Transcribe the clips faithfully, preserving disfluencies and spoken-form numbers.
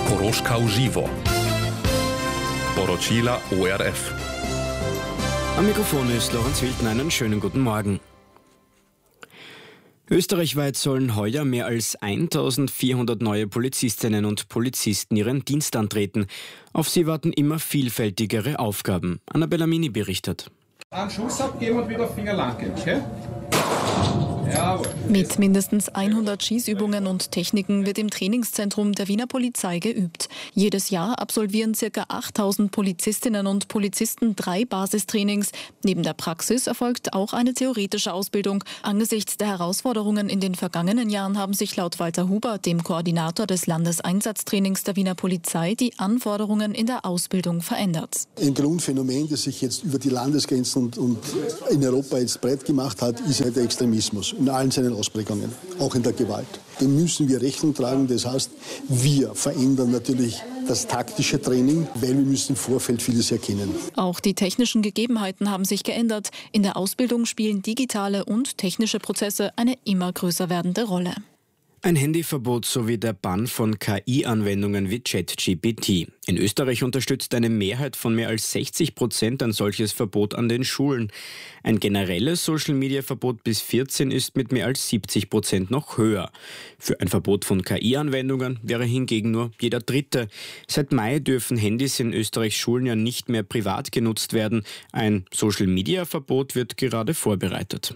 Koroška v živo. Poročila O R F. Am Mikrofon ist Lorenz Wildner. Einen schönen guten Morgen. Österreichweit sollen heuer mehr als eintausendvierhundert neue Polizistinnen und Polizisten ihren Dienst antreten. Auf sie warten immer vielfältigere Aufgaben. Annabella Mini berichtet. Einen Schuss abgeben und wieder Finger lang geben, okay? Jawohl. Mit mindestens hundert Schießübungen und Techniken wird im Trainingszentrum der Wiener Polizei geübt. Jedes Jahr absolvieren ca. achttausend Polizistinnen und Polizisten drei Basistrainings. Neben der Praxis erfolgt auch eine theoretische Ausbildung. Angesichts der Herausforderungen in den vergangenen Jahren haben sich laut Walter Huber, dem Koordinator des Landeseinsatztrainings der Wiener Polizei, die Anforderungen in der Ausbildung verändert. Ein Grundphänomen, das sich jetzt über die Landesgrenzen und, und in Europa jetzt breit gemacht hat, ist der Extremismus. In allen seinen Ausprägungen, auch in der Gewalt. Dem müssen wir Rechnung tragen. Das heißt, wir verändern natürlich das taktische Training, weil wir müssen im Vorfeld vieles erkennen. Auch die technischen Gegebenheiten haben sich geändert. In der Ausbildung spielen digitale und technische Prozesse eine immer größer werdende Rolle. Ein Handyverbot sowie der Bann von K I-Anwendungen wie ChatGPT. In Österreich unterstützt eine Mehrheit von mehr als sechzig Prozent ein solches Verbot an den Schulen. Ein generelles Social-Media-Verbot bis vierzehn ist mit mehr als siebzig Prozent noch höher. Für ein Verbot von K I-Anwendungen wäre hingegen nur jeder Dritte. Seit Mai dürfen Handys in Österreichs Schulen ja nicht mehr privat genutzt werden. Ein Social-Media-Verbot wird gerade vorbereitet.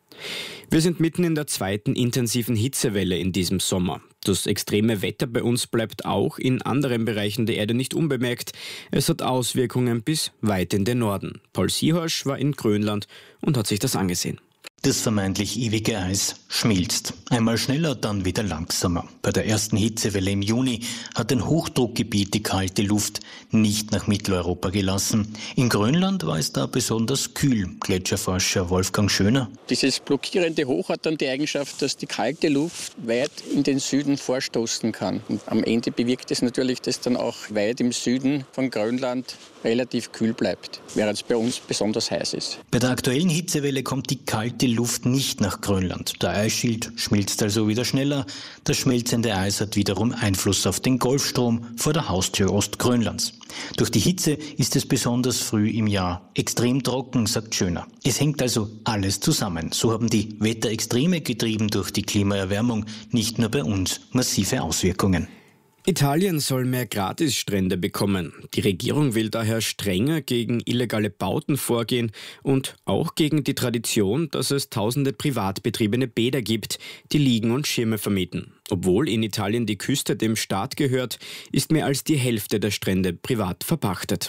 Wir sind mitten in der zweiten intensiven Hitzewelle in diesem Sommer. Das extreme Wetter bei uns bleibt auch in anderen Bereichen der Erde nicht unbemerkt. Es hat Auswirkungen bis weit in den Norden. Paul Sihorsch war in Grönland und hat sich das angesehen. Das vermeintlich ewige Eis schmilzt. Einmal schneller, dann wieder langsamer. Bei der ersten Hitzewelle im Juni hat ein Hochdruckgebiet die kalte Luft nicht nach Mitteleuropa gelassen. In Grönland war es da besonders kühl. Gletscherforscher Wolfgang Schöner. Dieses blockierende Hoch hat dann die Eigenschaft, dass die kalte Luft weit in den Süden vorstoßen kann. Und am Ende bewirkt es natürlich, dass dann auch weit im Süden von Grönland relativ kühl bleibt, während es bei uns besonders heiß ist. Bei der aktuellen Hitzewelle kommt die kalte Luft nicht nach Grönland. Der Eisschild schmilzt also wieder schneller. Das schmelzende Eis hat wiederum Einfluss auf den Golfstrom vor der Haustür Ostgrönlands. Durch die Hitze ist es besonders früh im Jahr extrem trocken, sagt Schöner. Es hängt also alles zusammen. So haben die Wetterextreme, getrieben durch die Klimaerwärmung, nicht nur bei uns massive Auswirkungen. Italien soll mehr Gratisstrände bekommen. Die Regierung will daher strenger gegen illegale Bauten vorgehen und auch gegen die Tradition, dass es tausende privat betriebene Bäder gibt, die Liegen und Schirme vermieten. Obwohl in Italien die Küste dem Staat gehört, ist mehr als die Hälfte der Strände privat verpachtet.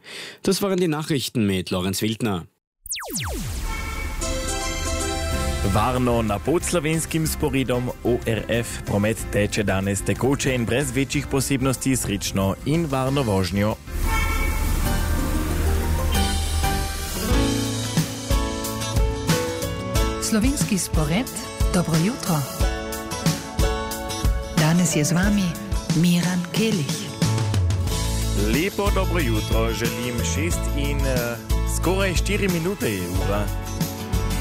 Das waren die Nachrichten mit Lorenz Wildner. Varno na podslovenskim sporedom O R F promet teče danes tekoče in brez večjih posebnosti srečno in varno vožnjo. Slovenski spored, dobro jutro. Danes je z vami Miran Kelić. Lepo dobro jutro, želim šest in uh, skoraj štiri minute je ura.